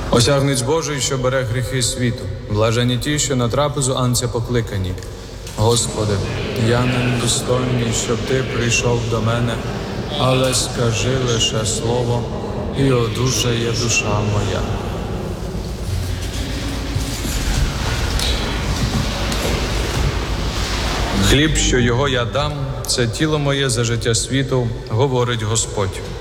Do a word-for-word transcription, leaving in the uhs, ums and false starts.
Осягнець Божий, що бере гріхи світу, блажені ті, що на трапезу анця покликані. Господи, я не достойний, щоб Ти прийшов до мене, але скажи лише слово, і одужає душа моя. Хліб, що його я дам, це тіло моє за життя світу, говорить Господь.